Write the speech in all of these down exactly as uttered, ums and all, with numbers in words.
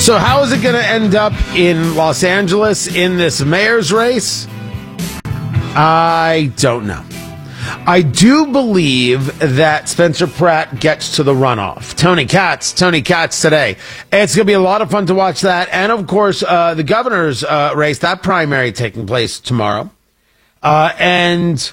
So how is it going to end up in Los Angeles in this mayor's race? I don't know. I do believe that Spencer Pratt gets to the runoff. Tony Katz, Tony Katz today. It's going to be a lot of fun to watch that. And, of course, uh, the governor's uh, race, that primary taking place tomorrow. Uh, and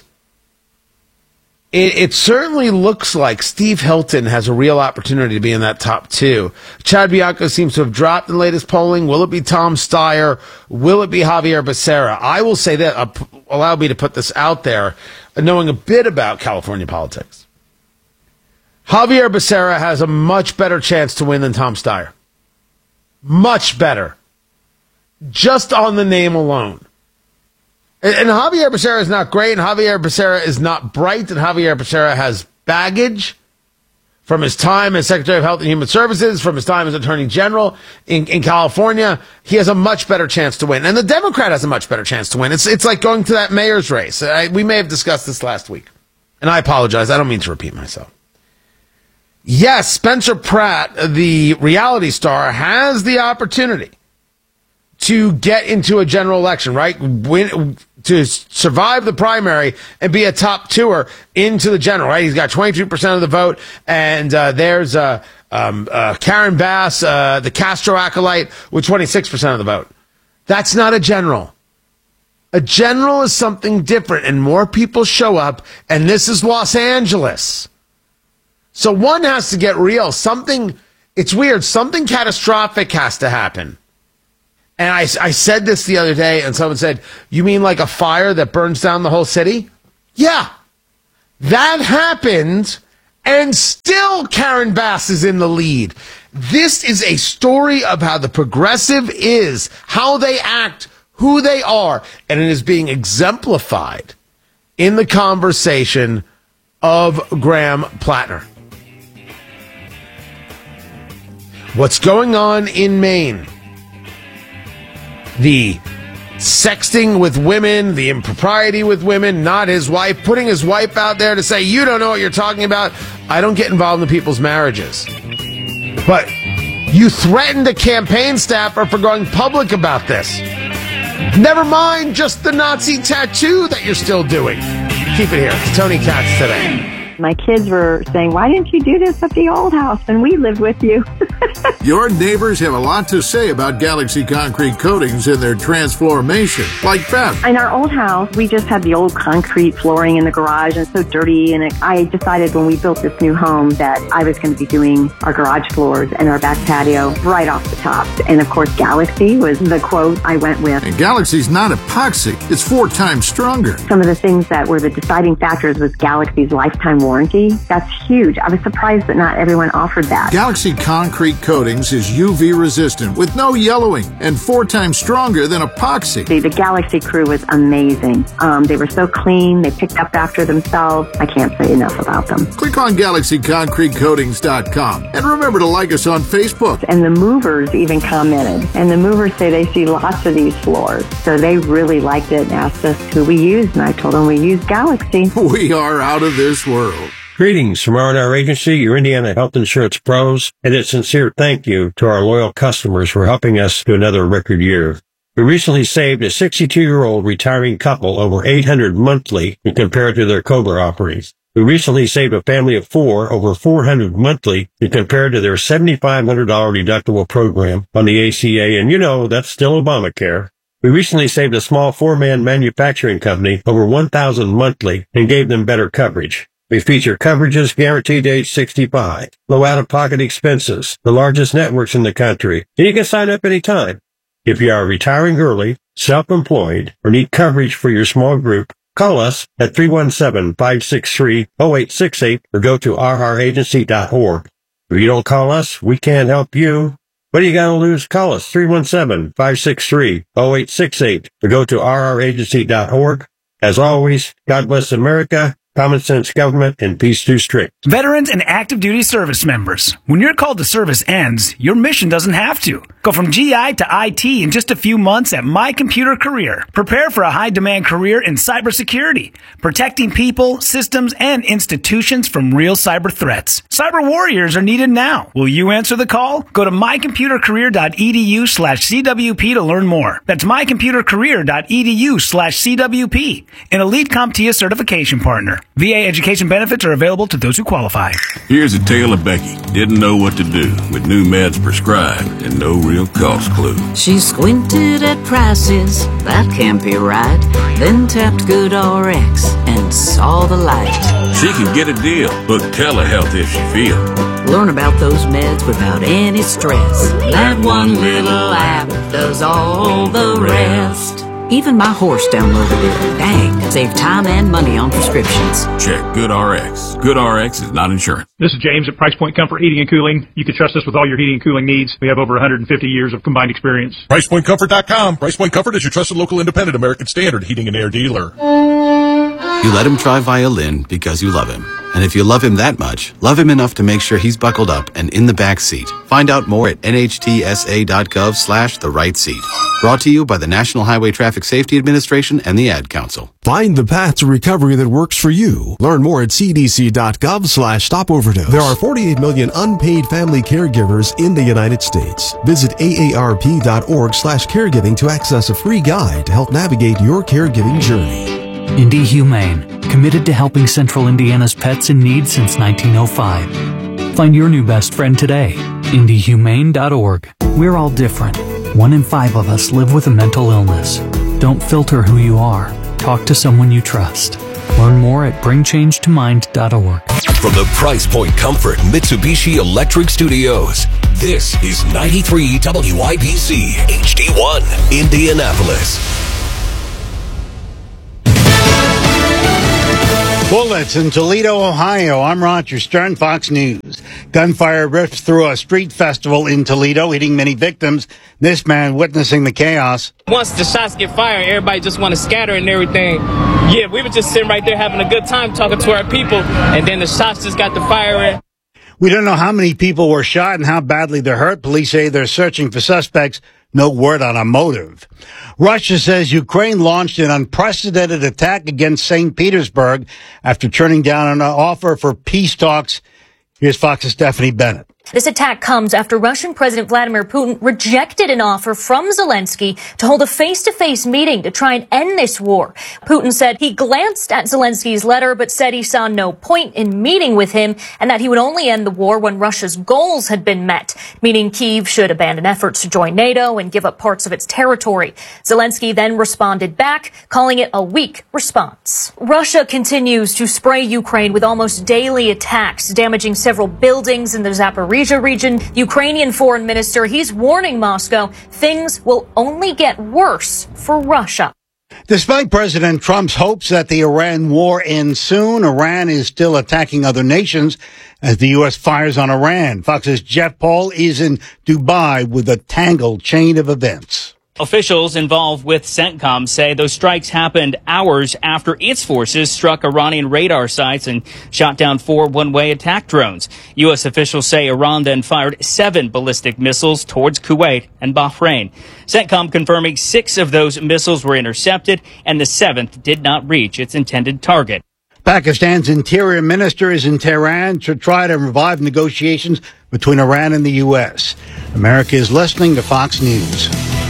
it, it certainly looks like Steve Hilton has a real opportunity to be in that top two. Chad Bianco seems to have dropped in the latest polling. Will it be Tom Steyer? Will it be Javier Becerra? I will say that, uh, allow me to put this out there, knowing a bit about California politics. Javier Becerra has a much better chance to win than Tom Steyer. Much better. Just on the name alone. And, and Javier Becerra is not great, and Javier Becerra is not bright, and Javier Becerra has baggage from his time as Secretary of Health and Human Services, from his time as Attorney General in, in California. He has a much better chance to win. And the Democrat has a much better chance to win. It's it's like going to that mayor's race. I, we may have discussed this last week. And I apologize. I don't mean to repeat myself. Yes, Spencer Pratt, the reality star, has the opportunity to get into a general election, right? Win, to survive the primary and be a top twoer into the general, right? He's got twenty-two percent of the vote, and uh, there's uh, um, uh, Karen Bass, uh, the Castro acolyte, with twenty-six percent of the vote. That's not a general. A general is something different, and more people show up, and this is Los Angeles. So one has to get real. Something, it's weird, something catastrophic has to happen. And I, I said this the other day, and someone said, you mean like a fire that burns down the whole city? Yeah. That happened, and still Karen Bass is in the lead. This is a story of how the progressive is, how they act, who they are, and it is being exemplified in the conversation of Graham Plattner. What's going on in Maine? The sexting with women, the impropriety with women, not his wife, putting his wife out there to say, you don't know what you're talking about. I don't get involved in people's marriages. But you threatened a campaign staffer for going public about this. Never mind just the Nazi tattoo that you're still doing. Keep it here. It's Tony Katz today. My kids were saying, why didn't you do this at the old house when we lived with you? Your neighbors have a lot to say about Galaxy Concrete Coatings and their transformation, like Beth. In our old house, we just had the old concrete flooring in the garage, and so dirty. And it, I decided when we built this new home that I was going to be doing our garage floors and our back patio right off the top. And of course, Galaxy was the quote I went with. And Galaxy's not epoxy. It's four times stronger. Some of the things that were the deciding factors was Galaxy's lifetime warranty. That's huge. I was surprised that not everyone offered that. Galaxy Concrete Coatings is U V resistant with no yellowing and four times stronger than epoxy. The, the Galaxy crew was amazing. Um, they were so clean. They picked up after themselves. I can't say enough about them. Click on Galaxy Concrete Coatings dot com and remember to like us on Facebook. And the movers even commented. And the movers say they see lots of these floors. So they really liked it and asked us who we used. And I told them we use Galaxy. We are out of this world. Greetings from R and R Agency, your Indiana health insurance pros, and a sincere thank you to our loyal customers for helping us to another record year. We recently saved a sixty-two-year-old retiring couple over eight hundred dollars monthly when compared to their COBRA offerings. We recently saved a family of four over four hundred dollars monthly when compared to their seven thousand five hundred dollars deductible program on the A C A, and you know, that's still Obamacare. We recently saved a small four-man manufacturing company over one thousand dollars monthly and gave them better coverage. We feature coverages guaranteed to age sixty-five, low out-of-pocket expenses, the largest networks in the country, and you can sign up anytime. If you are retiring early, self-employed, or need coverage for your small group, call us at three one seven, five six three, zero eight six eight or go to r r agency dot org. If you don't call us, we can't help you. What are you going to lose? Call us three one seven, five six three, zero eight six eight or go to r r agency dot org. As always, God bless America. Common sense government and peace too strict. Veterans and active duty service members. When your call to service ends, your mission doesn't have to. Go from G I to I T in just a few months at My Computer Career. Prepare for a high-demand career in cybersecurity, protecting people, systems, and institutions from real cyber threats. Cyber warriors are needed now. Will you answer the call? Go to mycomputercareer.edu slash CWP to learn more. That's mycomputercareer.edu slash CWP, an Elite CompTIA certification partner. V A education benefits are available to those who qualify. Here's a tale of Becky. Didn't know what to do with new meds prescribed and no real cost clue. She squinted at prices, that can't be right. Then tapped GoodRx and saw the light. She can get a deal. Book telehealth if she feels. Learn about those meds without any stress. That one little app does all the rest. Even my horse downloaded it. Dang, save time and money on prescriptions. Check GoodRx. GoodRx is not insurance. This is James at Price Point Comfort Heating and Cooling. You can trust us with all your heating and cooling needs. We have over one hundred fifty years of combined experience. price point comfort dot com. Price Point Comfort is your trusted local independent American Standard heating and air dealer. You let him try Violin because you love him. And if you love him that much, love him enough to make sure he's buckled up and in the back seat. Find out more at nhtsa.gov slash the right seat. Brought to you by the National Highway Traffic Safety Administration and the Ad Council. Find the path to recovery that works for you. Learn more at cdc.gov slash stop overdose. There are forty-eight million unpaid family caregivers in the United States. Visit aarp.org slash caregiving to access a free guide to help navigate your caregiving journey. Indie Humane, committed to helping Central Indiana's pets in need since nineteen oh five. Find your new best friend today. indie humane dot org. We're all different. One in five of us live with a mental illness. Don't filter who you are. Talk to someone you trust. Learn more at bring change to mind dot org. From the Price Point Comfort Mitsubishi Electric Studios, this is ninety-three W I B C H D one, Indianapolis. Bullets in Toledo, Ohio. I'm Roger Stern, Fox News. Gunfire ripped through a street festival in Toledo, hitting many victims. This man witnessing the chaos. Once the shots get fired, everybody just want to scatter and everything. Yeah, we were just sitting right there having a good time talking to our people, and then the shots just got to firing. We don't know how many people were shot and how badly they're hurt. Police say they're searching for suspects. No word on a motive. Russia says Ukraine launched an unprecedented attack against Saint Petersburg after turning down an offer for peace talks. Here's Fox's Stephanie Bennett. This attack comes after Russian President Vladimir Putin rejected an offer from Zelensky to hold a face-to-face meeting to try and end this war. Putin said he glanced at Zelensky's letter but said he saw no point in meeting with him and that he would only end the war when Russia's goals had been met, meaning Kyiv should abandon efforts to join NATO and give up parts of its territory. Zelensky then responded back, calling it a weak response. Russia continues to spray Ukraine with almost daily attacks, damaging several buildings in the Zaporizhzhia region. The Ukrainian foreign minister, he's warning Moscow things will only get worse for Russia. Despite President Trump's hopes that the Iran war ends soon, Iran is still attacking other nations as the U S fires on Iran. Fox's Jeff Paul is in Dubai with a tangled chain of events. Officials involved with CENTCOM say those strikes happened hours after its forces struck Iranian radar sites and shot down four one-way attack drones. U S officials say Iran then fired seven ballistic missiles towards Kuwait and Bahrain. CENTCOM confirming six of those missiles were intercepted and the seventh did not reach its intended target. Pakistan's interior minister is in Tehran to try to revive negotiations between Iran and the U S. America is listening to Fox News.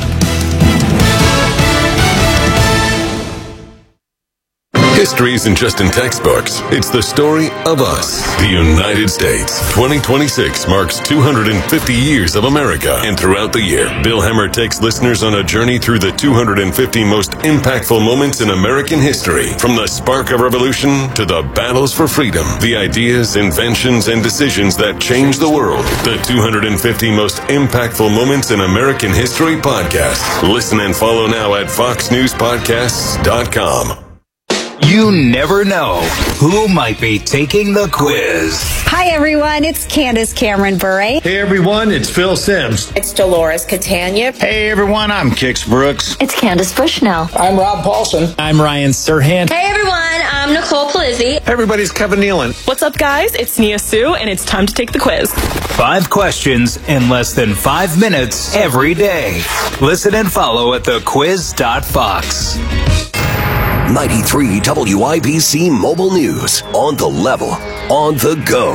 History isn't just in textbooks. It's the story of us, the United States. twenty twenty-six marks two hundred fifty years of America. And throughout the year, Bill Hemmer takes listeners on a journey through the two hundred fifty most impactful moments in American history. From the spark of revolution to the battles for freedom, the ideas, inventions, and decisions that changed the world. The two hundred fifty most impactful moments in American history podcast. Listen and follow now at fox news podcasts dot com. You never know who might be taking the quiz. Hi, everyone. It's Candace Cameron Bure. Hey, everyone. It's Phil Sims. It's Dolores Catania. Hey, everyone. I'm Kix Brooks. It's Candace Bushnell. I'm Rob Paulson. I'm Ryan Serhant. Hey, everyone. I'm Nicole Palizzi. Hey, everybody's Kevin Nealon. What's up, guys? It's Nia Sue, and it's time to take the quiz. Five questions in less than five minutes every day. Listen and follow at the quiz dot fox. ninety-three W I B C Mobile News. On the level. On the go.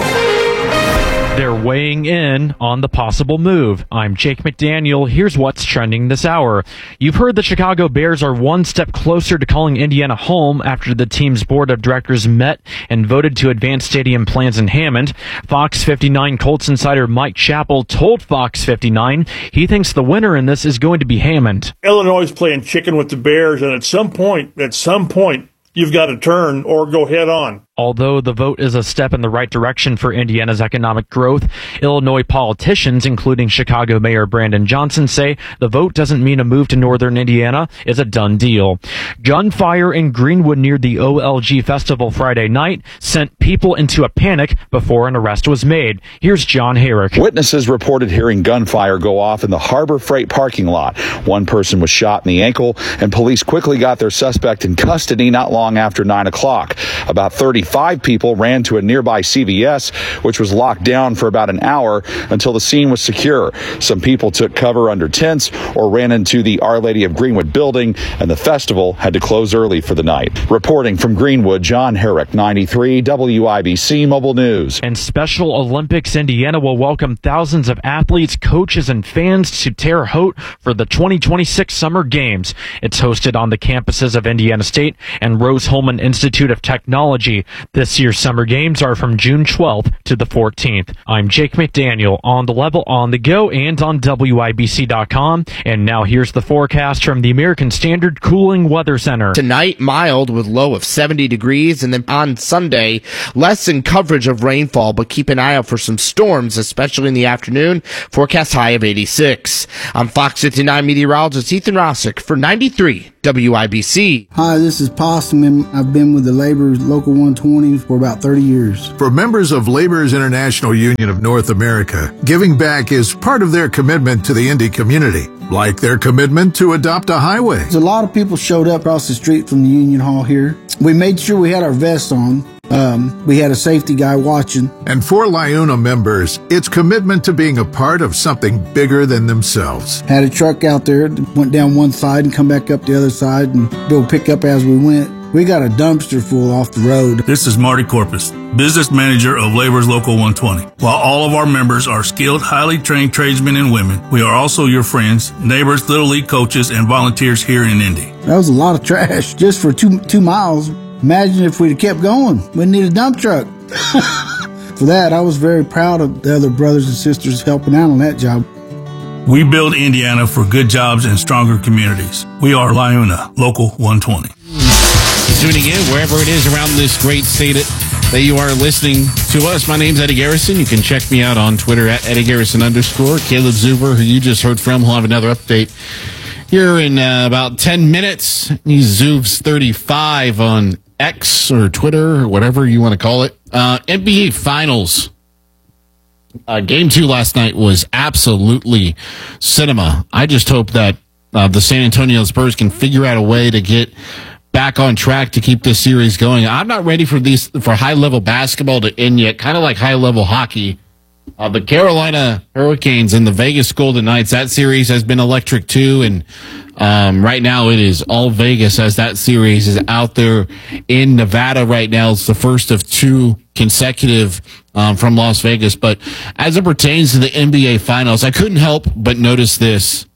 They're weighing in on the possible move. I'm Jake McDaniel. Here's what's trending this hour. You've heard the Chicago Bears are one step closer to calling Indiana home after the team's board of directors met and voted to advance stadium plans in Hammond. Fox fifty-nine Colts insider Mike Chappell told Fox fifty-nine he thinks the winner in this is going to be Hammond. Illinois is playing chicken with the Bears, and at some point, at some point, you've got to turn or go head on. Although the vote is a step in the right direction for Indiana's economic growth, Illinois politicians, including Chicago Mayor Brandon Johnson, say the vote doesn't mean a move to northern Indiana is a done deal. Gunfire in Greenwood near the O L G Festival Friday night sent people into a panic before an arrest was made. Here's John Herrick. Witnesses reported hearing gunfire go off in the Harbor Freight parking lot. One person was shot in the ankle, and police quickly got their suspect in custody not long after nine o'clock. About thirty Five people ran to a nearby C V S, which was locked down for about an hour until the scene was secure. Some people took cover under tents or ran into the Our Lady of Greenwood building, and the festival had to close early for the night. Reporting from Greenwood, John Herrick, ninety-three W I B C Mobile News. And Special Olympics Indiana will welcome thousands of athletes, coaches, and fans to Terre Haute for the twenty twenty-six Summer Games. It's hosted on the campuses of Indiana State and Rose-Hulman Institute of Technology. This year's Summer Games are from June twelfth to the fourteenth. I'm Jake McDaniel, on the level, on the go, and on W I B C dot com. And now here's the forecast from the American Standard Cooling Weather Center. Tonight, mild with low of seventy degrees, and then on Sunday, less in coverage of rainfall, but keep an eye out for some storms, especially in the afternoon. Forecast high of eighty-six. I'm Fox fifty-nine meteorologist Ethan Rossick for ninety-three W I B C. Hi, this is Possum, and I've been with the Labor's Local one twenty for about thirty years. For members of Labor's International Union of North America, giving back is part of their commitment to the Indy community, like their commitment to adopt a highway. A lot of people showed up across the street from the Union Hall here. We made sure we had our vests on. Um, we had a safety guy watching. And for LIUNA members, it's commitment to being a part of something bigger than themselves. Had a truck out there that went down one side and come back up the other side and go pick up as we went. We got a dumpster full off the road. This is Marty Corpus, business manager of Labor's Local one twenty. While all of our members are skilled, highly trained tradesmen and women, we are also your friends, neighbors, Little League coaches, and volunteers here in Indy. That was a lot of trash just for two two miles. Imagine if we'd have kept going. We'd need a dump truck. For that, I was very proud of the other brothers and sisters helping out on that job. We build Indiana for good jobs and stronger communities. We are LIUNA, Local one twenty. Tuning in wherever it is around this great state that you are listening to us. My name's Eddie Garrison. You can check me out on Twitter at Eddie Garrison underscore. Caleb Zuber, who you just heard from, will have another update here in uh, about ten minutes. He's Zoovs thirty-five on X or Twitter or whatever you want to call it. Uh, N B A Finals. Uh, game two last night was absolutely cinema. I just hope that uh, the San Antonio Spurs can figure out a way to get back on track to keep this series going. I'm not ready for these for high level basketball to end yet. Kind of like high level hockey. Uh, the Carolina Hurricanes and the Vegas Golden Knights, that series has been electric too. And um, right now it is all Vegas as that series is out there in Nevada right now. It's the first of two consecutive um, from Las Vegas. But as it pertains to the N B A Finals, I couldn't help but notice this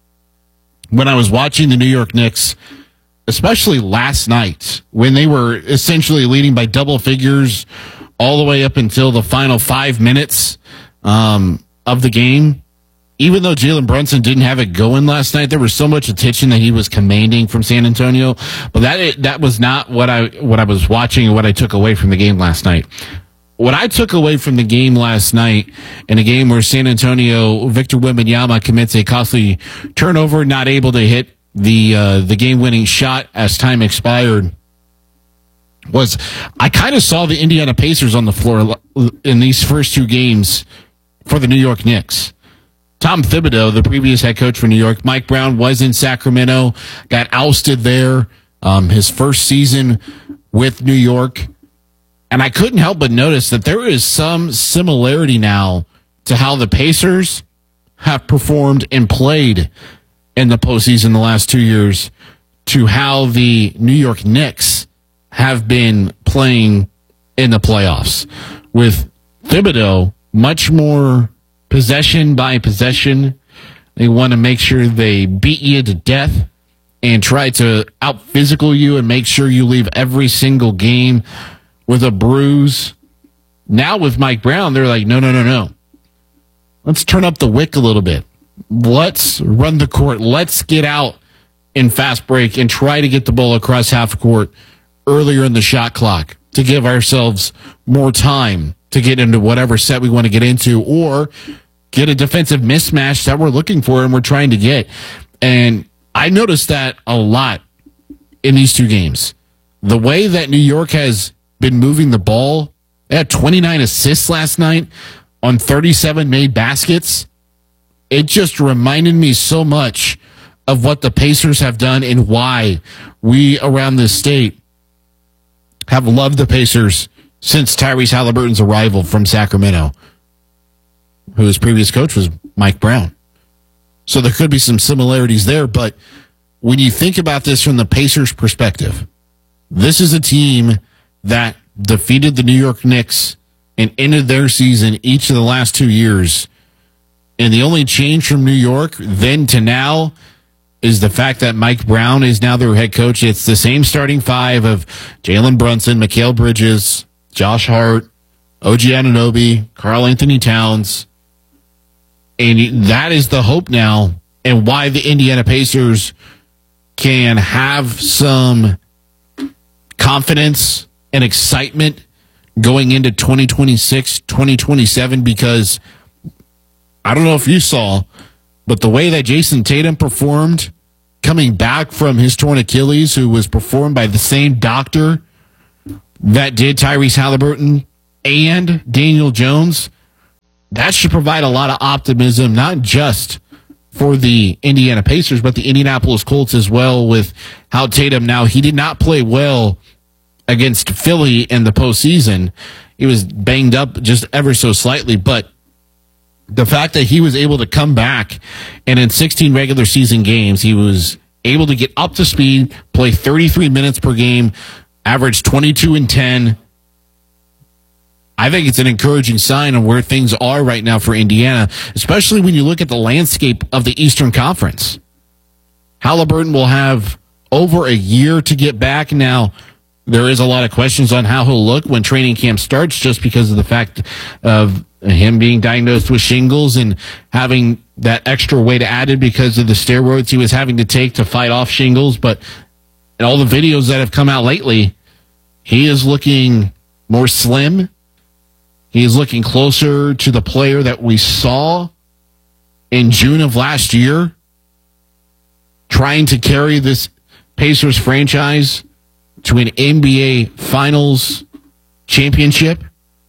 when I was watching the New York Knicks, especially last night when they were essentially leading by double figures all the way up until the final five minutes um, of the game. Even though Jalen Brunson didn't have it going last night, there was so much attention that he was commanding from San Antonio. But that that was not what I what I was watching and what I took away from the game last night. What I took away from the game last night, in a game where San Antonio, Victor Wembanyama commits a costly turnover, not able to hit the uh, the game-winning shot as time expired, was I kind of saw the Indiana Pacers on the floor in these first two games for the New York Knicks. Tom Thibodeau, the previous head coach for New York, Mike Brown was in Sacramento, got ousted there, um, his first season with New York. And I couldn't help but notice that there is some similarity now to how the Pacers have performed and played in the postseason the last two years to how the New York Knicks have been playing in the playoffs, with Thibodeau much more possession by possession. They want to make sure they beat you to death and try to out physical you and make sure you leave every single game with a bruise. Now with Mike Brown, they're like, no, no, no, no. Let's turn up the wick a little bit. Let's run the court. Let's get out in fast break and try to get the ball across half court earlier in the shot clock to give ourselves more time to get into whatever set we want to get into, or get a defensive mismatch that we're looking for and we're trying to get. And I noticed that a lot in these two games. The way that New York has been moving the ball, they had twenty-nine assists last night on thirty-seven made baskets. It just reminded me so much of what the Pacers have done and why we around this state have loved the Pacers since Tyrese Halliburton's arrival from Sacramento, whose previous coach was Mike Brown. So there could be some similarities there, but when you think about this from the Pacers' perspective, this is a team that defeated the New York Knicks and ended their season each of the last two years. And the only change from New York then to now is the fact that Mike Brown is now their head coach. It's the same starting five of Jalen Brunson, Mikal Bridges, Josh Hart, O G Anunoby, Karl Anthony Towns. And that is the hope now, and why the Indiana Pacers can have some confidence and excitement going into twenty twenty-six, twenty twenty-seven, because I don't know if you saw, but the way that Jason Tatum performed coming back from his torn Achilles, who was performed by the same doctor that did Tyrese Halliburton and Daniel Jones, that should provide a lot of optimism, not just for the Indiana Pacers, but the Indianapolis Colts as well, with how Tatum now, he did not play well against Philly in the postseason. He was banged up just ever so slightly, but the fact that he was able to come back and in sixteen regular season games, he was able to get up to speed, play thirty-three minutes per game, average twenty-two and ten. I think it's an encouraging sign of where things are right now for Indiana, especially when you look at the landscape of the Eastern Conference. Halliburton will have over a year to get back. Now, there is a lot of questions on how he'll look when training camp starts, just because of the fact of him being diagnosed with shingles and having that extra weight added because of the steroids he was having to take to fight off shingles. But in all the videos that have come out lately, he is looking more slim. He is looking closer to the player that we saw in June of last year, trying to carry this Pacers franchise to an N B A Finals championship.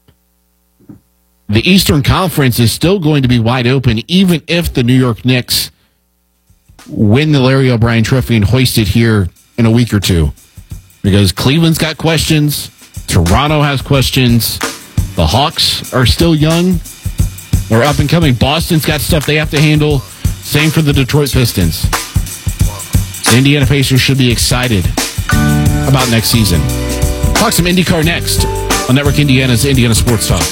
The Eastern Conference is still going to be wide open, even if the New York Knicks win the Larry O'Brien Trophy and hoist it here in a week or two. Because Cleveland's got questions, Toronto has questions, the Hawks are still young, they're up and coming. Boston's got stuff they have to handle. Same for the Detroit Pistons. The Indiana Pacers should be excited about next season. Talk some IndyCar next on Network Indiana's Indiana Sports Talk.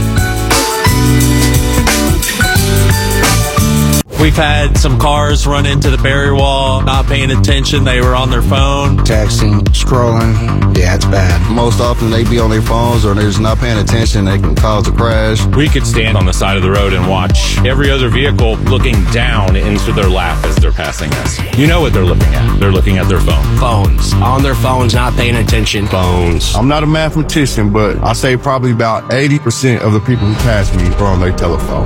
We've had some cars run into the barrier wall, not paying attention. They were on their phone. Texting, scrolling. Yeah, it's bad. Most often they be on their phones or they're just not paying attention. They can cause a crash. We could stand on the side of the road and watch every other vehicle looking down into their lap as they're passing us. You know what they're looking at. They're looking at their phone. Phones. On their phones, not paying attention. Phones. I'm not a mathematician, but I say probably about eighty percent of the people who pass me are on their telephones.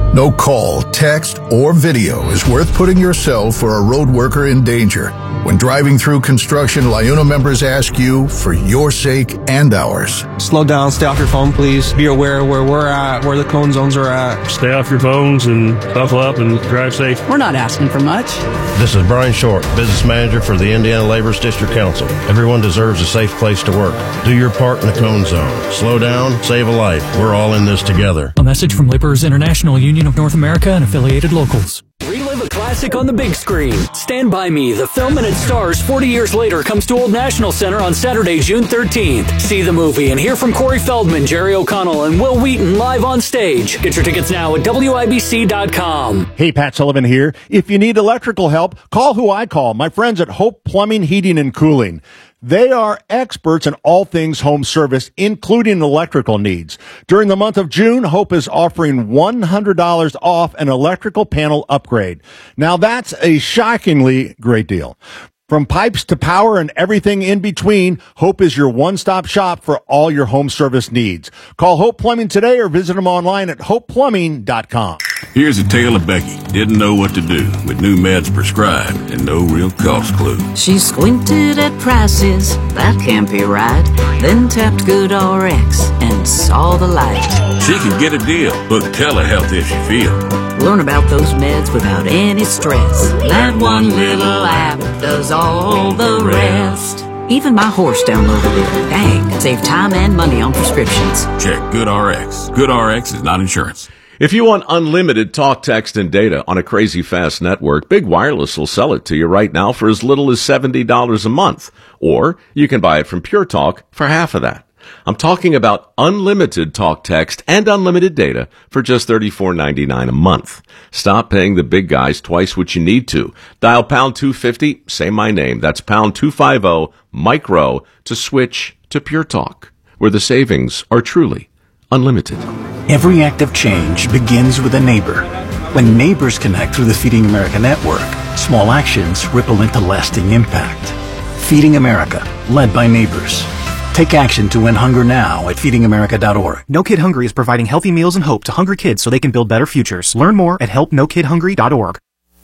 No call, text, or video is worth putting yourself or a road worker in danger. When driving through construction, LIUNA members ask you for your sake and ours. Slow down, stay off your phone, please. Be aware where we're at, where the cone zones are at. Stay off your phones and buckle up and drive safe. We're not asking for much. This is Brian Short, business manager for the Indiana Laborers District Council. Everyone deserves a safe place to work. Do your part in the cone zone. Slow down, save a life. We're all in this together. A message from Laborers International Union of North America and affiliated locals. Relive a classic on the big screen. Stand By Me, the film and its stars forty years later, comes to Old National Center on Saturday, June thirteenth. See the movie and hear from Corey Feldman, Jerry O'Connell, and Will Wheaton live on stage. Get your tickets now at W I B C dot com. Hey, Pat Sullivan here. If you need electrical help, call who I call, my friends at Hope Plumbing, Heating, and Cooling. They are experts in all things home service, including electrical needs. During the month of June, Hope is offering one hundred dollars off an electrical panel upgrade. Now, that's a shockingly great deal. From pipes to power and everything in between, Hope is your one-stop shop for all your home service needs. Call Hope Plumbing today or visit them online at hope plumbing dot com. Here's a tale of Becky. Didn't know what to do with new meds prescribed and no real cost clue. She squinted at prices, that can't be right. Then tapped GoodRx and saw the light. She could get a deal. Book telehealth if you feel. Learn about those meds without any stress. That one little app does all the rest. Even my horse downloaded it. Dang, save time and money on prescriptions. Check GoodRx. GoodRx is not insurance. If you want unlimited talk, text, and data on a crazy fast network, Big Wireless will sell it to you right now for as little as seventy dollars a month. Or you can buy it from Pure Talk for half of that. I'm talking about unlimited talk, text, and unlimited data for just thirty-four ninety-nine a month. Stop paying the big guys twice what you need to. Dial pound two fifty, say my name. That's pound two fifty, micro, to switch to Pure Talk, where the savings are truly unlimited. Every act of change begins with a neighbor. When neighbors connect through the Feeding America network, small actions ripple into lasting impact. Feeding America, led by neighbors. Take action to end hunger now at feeding america dot org. No Kid Hungry is providing healthy meals and hope to hungry kids so they can build better futures. Learn more at help no kid hungry dot org.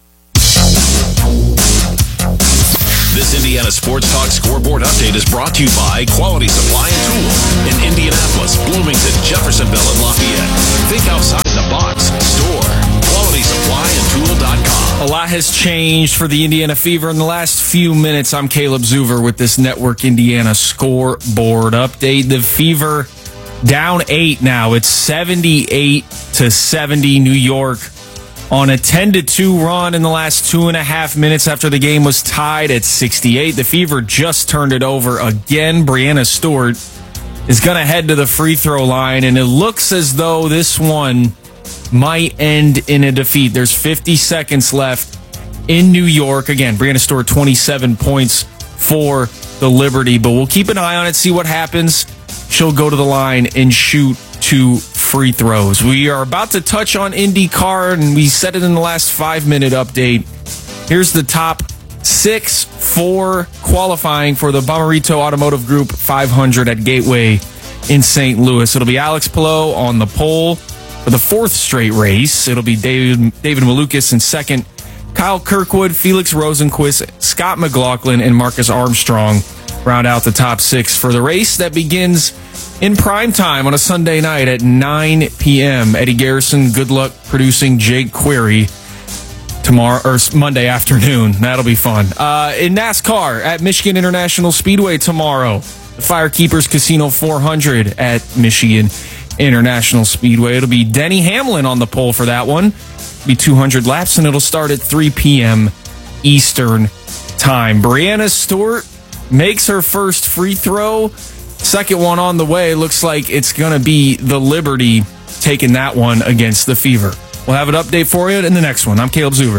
This Indiana Sports Talk Scoreboard Update is brought to you by Quality Supply and Tool in Indianapolis, Bloomington, Jeffersonville, and Lafayette. Think outside the box. Store quality supply and tool dot com. A lot has changed for the Indiana Fever in the last few minutes. I'm Caleb Zuver with this Network Indiana Scoreboard Update. The Fever down eight now. It's seventy-eight to seventy New York on a ten to two run in the last two and a half minutes after the game was tied at sixty-eight. The Fever just turned it over again. Brianna Stewart is going to head to the free throw line, and it looks as though this one might end in a defeat. There's fifty seconds left in New York. Again, Brianna Stewart, twenty-seven points for the Liberty, but we'll keep an eye on it, see what happens. She'll go to the line and shoot two free throws. We are about to touch on IndyCar, and we said it in the last five-minute update. Here's the top six for qualifying for the Bomarito Automotive Group five hundred at Gateway in Saint Louis. It'll be Alex Palou on the pole for the fourth straight race. It'll be David, David Malukas in second, Kyle Kirkwood, Felix Rosenquist, Scott McLaughlin, and Marcus Armstrong round out the top six for the race that begins in prime time on a Sunday night at nine p.m. Eddie Garrison, good luck producing Jake Query tomorrow or Monday afternoon. That'll be fun. Uh, in NASCAR at Michigan International Speedway tomorrow, the Firekeepers Casino four hundred at Michigan International Speedway. It'll be Denny Hamlin on the pole for that one. It'll be two hundred laps, and it'll start at three p.m. Eastern time. Brianna Stewart makes her first free throw. Second one on the way. Looks like it's going to be the Liberty taking that one against the Fever. We'll have an update for you in the next one. I'm Caleb Zuver.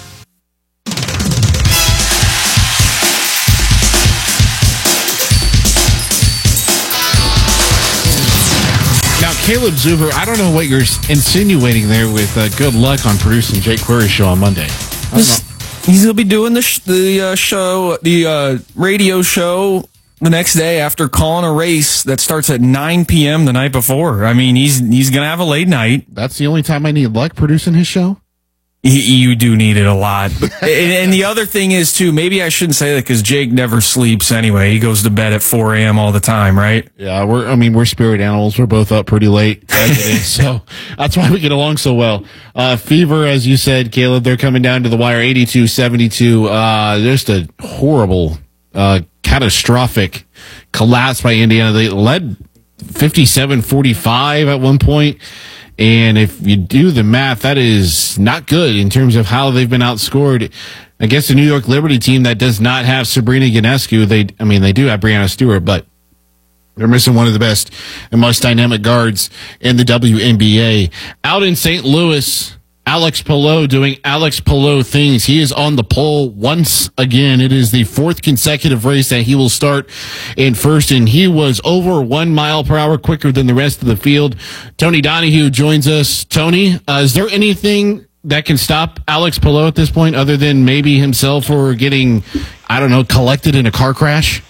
Now, Caleb Zuber, I don't know what you're insinuating there with uh, good luck on producing Jake Query's show on Monday. He's going to be doing the sh- the uh, show, the uh, radio show the next day after calling a race that starts at nine p.m. the night before. I mean, he's he's going to have a late night. That's the only time I need luck producing his show? You do need it a lot. But, and, and the other thing is, too, maybe I shouldn't say that because Jake never sleeps anyway. He goes to bed at four a.m. all the time, right? Yeah, we're. I mean, we're spirit animals. We're both up pretty late as it is, so that's why we get along so well. Uh, Fever, as you said, Caleb, they're coming down to the wire, eighty-two seventy-two. Uh, just a horrible, uh, catastrophic collapse by Indiana. They led fifty-seven forty-five at one point. And if you do the math, that is not good in terms of how they've been outscored. I guess the New York Liberty team that does not have Sabrina Ionescu, they, I mean, they do have Brianna Stewart, but they're missing one of the best and most dynamic guards in the W N B A. Out in Saint Louis, Alex Palou doing Alex Palou things. He is on the pole once again. It is the fourth consecutive race that he will start in first, and he was over one mile per hour quicker than the rest of the field. Tony Donahue joins us. Tony, uh, is there anything that can stop Alex Palou at this point other than maybe himself or getting, I don't know, collected in a car crash?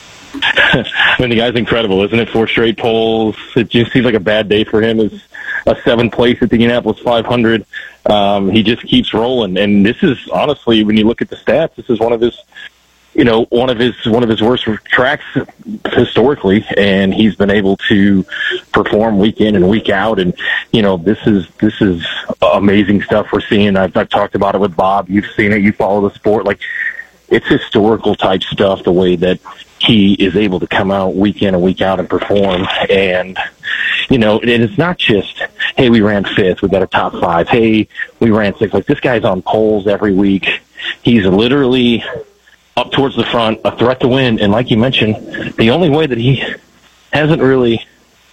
I mean, the guy's incredible, isn't it? Four straight poles. It just seems like a bad day for him. It's a seventh place at the Indianapolis five hundred. Um, he just keeps rolling. And this is, honestly, when you look at the stats, this is one of his, you know, one of his, one of his worst tracks historically. And he's been able to perform week in and week out. And, you know, this is, this is amazing stuff we're seeing. I've, I've talked about it with Bob. You've seen it. You follow the sport. Like, it's historical type stuff, the way that he is able to come out week in and week out and perform. And, you know, and it's not just, hey, we ran fifth, we got a top five. Hey, we ran sixth. Like, this guy's on poles every week. He's literally up towards the front, a threat to win. And like you mentioned, the only way that he hasn't really,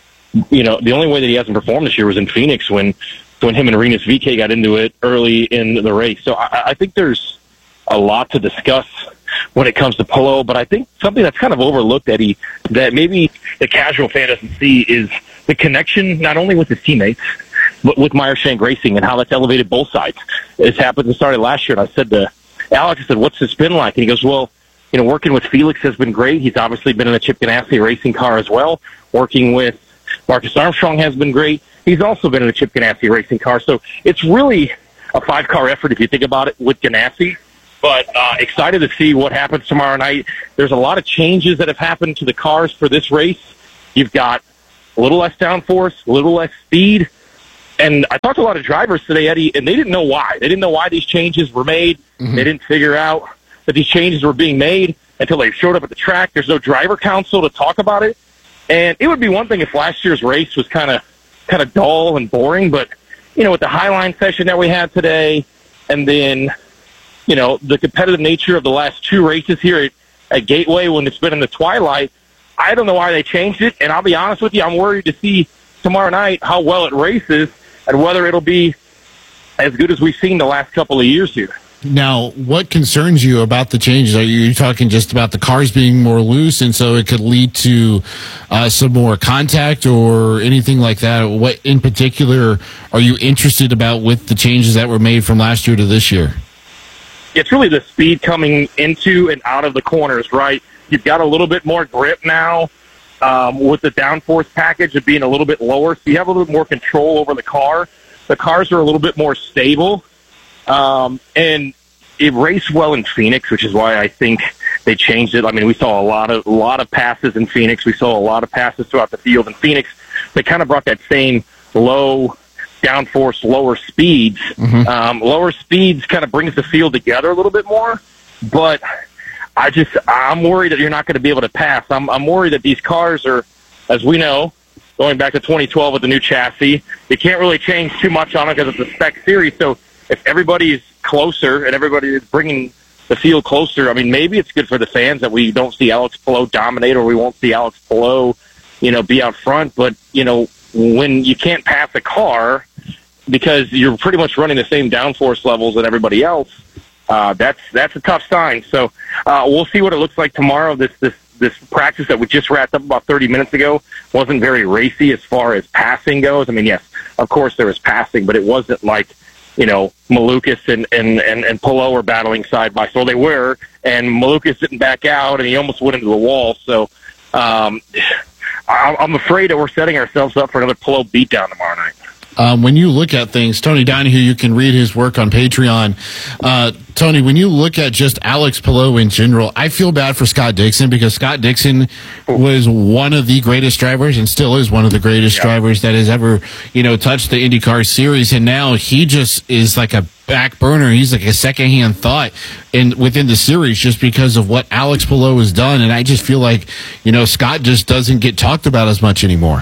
you know, the only way that he hasn't performed this year was in Phoenix when, when him and Rinus V K got into it early in the race. So I, I think there's a lot to discuss when it comes to Palou, but I think something that's kind of overlooked, Eddie, that maybe the casual fan doesn't see is the connection not only with his teammates, but with Meyer Shank Racing and how that's elevated both sides. It's happened and started last year, and I said to Alex, I said, what's this been like? And he goes, well, you know, working with Felix has been great. He's obviously been in a Chip Ganassi racing car as well. Working with Marcus Armstrong has been great. He's also been in a Chip Ganassi racing car. So it's really a five-car effort if you think about it with Ganassi. But uh, excited to see what happens tomorrow night. There's a lot of changes that have happened to the cars for this race. You've got a little less downforce, a little less speed. And I talked to a lot of drivers today, Eddie, and they didn't know why. They didn't know why these changes were made. Mm-hmm. They didn't figure out that these changes were being made until they showed up at the track. There's no driver council to talk about it. And it would be one thing if last year's race was kind of kind of dull and boring. But, you know, with the Highline session that we had today, and then, you know, the competitive nature of the last two races here at, at Gateway when it's been in the twilight, I don't know why they changed it. And I'll be honest with you, I'm worried to see tomorrow night how well it races and whether it'll be as good as we've seen the last couple of years here. Now, what concerns you about the changes? Are you talking just about the cars being more loose and so it could lead to uh, some more contact or anything like that? What in particular are you interested about with the changes that were made from last year to this year? It's really the speed coming into and out of the corners, right? You've got a little bit more grip now um, with the downforce package of being a little bit lower, so you have a little bit more control over the car. The cars are a little bit more stable. Um, and it raced well in Phoenix, which is why I think they changed it. I mean, we saw a lot of a lot of passes in Phoenix. We saw a lot of passes throughout the field in Phoenix. They kind of brought that same low downforce, lower speeds. Mm-hmm. Um, lower speeds kind of brings the field together a little bit more. But I just I'm worried that you're not going to be able to pass. I'm I'm worried that these cars are, as we know, going back to twenty twelve with the new chassis, you can't really change too much on it because it's a spec series. So if everybody is closer and everybody is bringing the field closer, I mean, maybe it's good for the fans that we don't see Alex Palou dominate or we won't see Alex Palou, you know, be out front. But, you know, when you can't pass a car because you're pretty much running the same downforce levels that everybody else, uh, that's that's a tough sign. So uh, we'll see what it looks like tomorrow. This this this practice that we just wrapped up about thirty minutes ago wasn't very racy as far as passing goes. I mean, yes, of course there was passing, but it wasn't like you know, Malukas and, and, and, and Palou were battling side by side. So they were, and Malukas didn't back out, and he almost went into the wall. So um, I'm afraid that we're setting ourselves up for another Palou beatdown tomorrow night. Um, when you look at things, Tony Donahue, you can read his work on Patreon. Uh, Tony, when you look at just Alex Palou in general, I feel bad for Scott Dixon because Scott Dixon was one of the greatest drivers and still is one of the greatest yep. drivers that has ever, you know, touched the IndyCar series. And now he just is like a back burner. He's like a secondhand thought in within the series just because of what Alex Palou has done. And I just feel like, you know, Scott just doesn't get talked about as much anymore.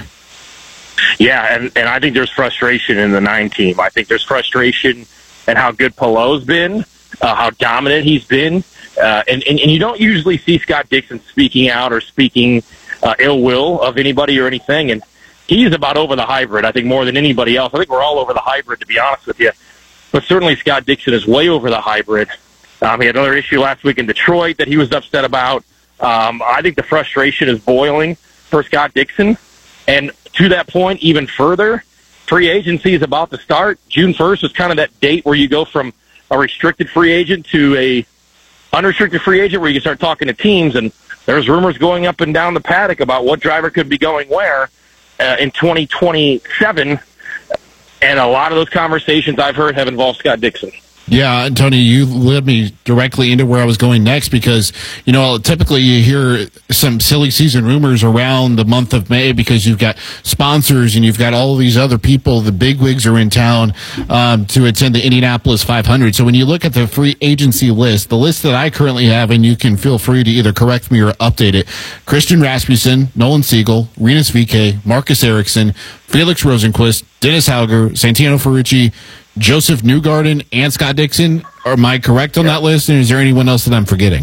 Yeah, and, and I think there's frustration in the nine team. I think there's frustration in how good Palou's been, uh, how dominant he's been. Uh, and, and, and you don't usually see Scott Dixon speaking out or speaking uh, ill will of anybody or anything. And he's about over the hybrid, I think, more than anybody else. I think we're all over the hybrid, to be honest with you. But certainly Scott Dixon is way over the hybrid. Um, he had another issue last week in Detroit that he was upset about. Um, I think the frustration is boiling for Scott Dixon. And to that point, even further, free agency is about to start. June first is kind of that date where you go from a restricted free agent to a unrestricted free agent where you can start talking to teams. And there's rumors going up and down the paddock about what driver could be going where uh, in twenty twenty-seven. And a lot of those conversations I've heard have involved Scott Dixon. Yeah, Tony, you led me directly into where I was going next because, you know, typically you hear some silly season rumors around the month of May because you've got sponsors and you've got all these other people, the bigwigs are in town um, to attend the Indianapolis five hundred. So when you look at the free agency list, the list that I currently have, and you can feel free to either correct me or update it, Christian Rasmussen, Nolan Siegel, Rinus V K, Marcus Ericsson, Felix Rosenquist, Dennis Hauger, Santino Ferrucci, Joseph Newgarden, and Scott Dixon. Am I correct on yeah. that list? And is there anyone else that I'm forgetting?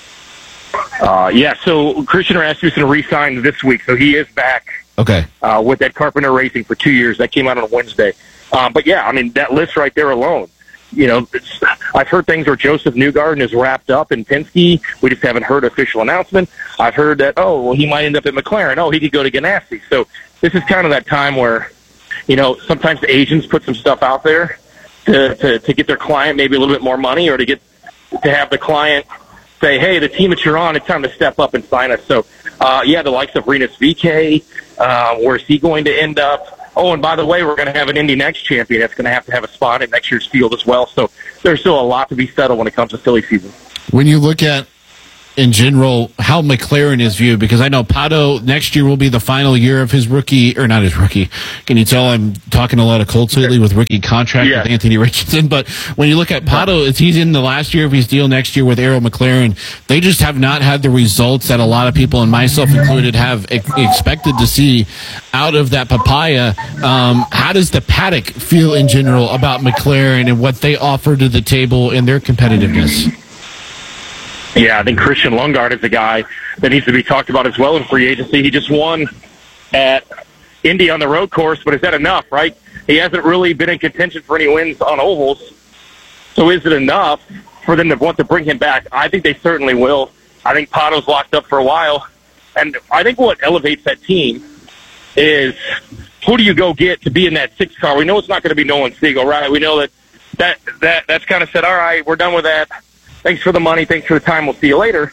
Uh, yeah, so Christian Rasmussen re-signed this week, so he is back okay. uh, with that Carpenter Racing for two years. That came out on Wednesday. Um, but, yeah, I mean, that list right there alone, you know, it's, I've heard things where Joseph Newgarden is wrapped up in Penske. We just haven't heard official announcement. I've heard that, oh, well, he might end up at McLaren. Oh, he could go to Ganassi. So this is kind of that time where, you know, sometimes the agents put some stuff out there to, to, to get their client maybe a little bit more money or to get to have the client say, hey, the team that you're on, it's time to step up and sign us. So, uh, yeah, the likes of Rinus V K, uh, where's he going to end up? Oh, and by the way, we're going to have an Indy Next champion that's going to have to have a spot in next year's field as well. So there's still a lot to be settled when it comes to silly season. When you look at, in general, how McLaren is viewed, because I know Pato next year will be the final year of his rookie, or not his rookie. Can you tell I'm talking a lot of Colts lately with rookie contract yeah. with Anthony Richardson? But when you look at Pato, if he's in the last year of his deal next year with Arrow McLaren, they just have not had the results that a lot of people, and myself included, have ex- expected to see out of that papaya. Um, how does the paddock feel in general about McLaren and what they offer to the table and their competitiveness? Yeah, I think Christian Lundgaard is the guy that needs to be talked about as well in free agency. He just won at Indy on the road course, but is that enough, right? He hasn't really been in contention for any wins on ovals. So is it enough for them to want to bring him back? I think they certainly will. I think Pato's locked up for a while. And I think what elevates that team is who do you go get to be in that six car? We know it's not going to be Nolan Siegel, right? We know that, that, that that's kind of said, all right, we're done with that. Thanks for the money. Thanks for the time. We'll see you later.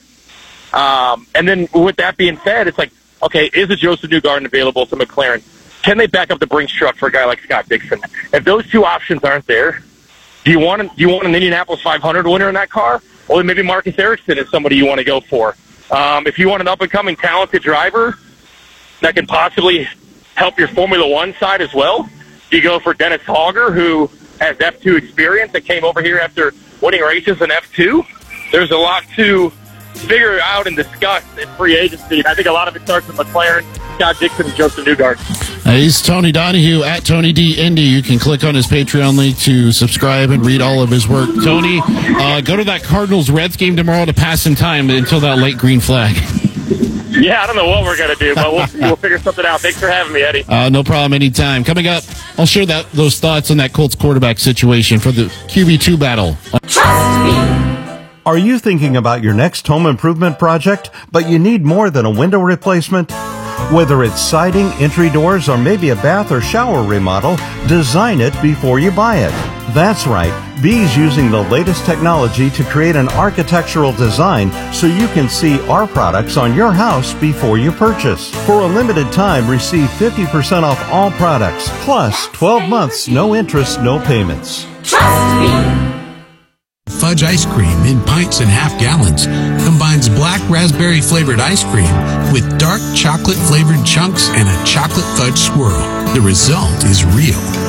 Um, and then with that being said, it's like, okay, is a Joseph Newgarden available to McLaren? Can they back up the Brinks truck for a guy like Scott Dixon? If those two options aren't there, do you want, do you want an Indianapolis five hundred winner in that car? Or maybe Marcus Ericsson is somebody you want to go for. Um, if you want an up-and-coming talented driver that can possibly help your Formula One side as well, do you go for Dennis Hauger, who has F two experience that came over here after winning races in F two? There's a lot to figure out and discuss in free agency. And I think a lot of it starts with McLaren, Scott Dixon, and Joseph Newgarden. Uh, he's Tony Donahue at Tony D Indy. You can click on his Patreon link to subscribe and read all of his work. Tony, uh, go to that Cardinals-Reds game tomorrow to pass some time until that late green flag. Yeah, I don't know what we're going to do, but we'll see. We'll figure something out. Thanks for having me, Eddie. Uh, no problem. Anytime. Coming up, I'll share that those thoughts on that Colts quarterback situation for the Q B two battle. Trust me. Are you thinking about your next home improvement project, but you need more than a window replacement? Whether it's siding, entry doors, or maybe a bath or shower remodel, design it before you buy it. That's right. Bee's using the latest technology to create an architectural design so you can see our products on your house before you purchase. For a limited time, receive fifty percent off all products, plus twelve months, no interest, no payments. Trust me. Fudge ice cream in pints and half gallons combines black raspberry flavored ice cream with dark chocolate flavored chunks and a chocolate fudge swirl. The result is real.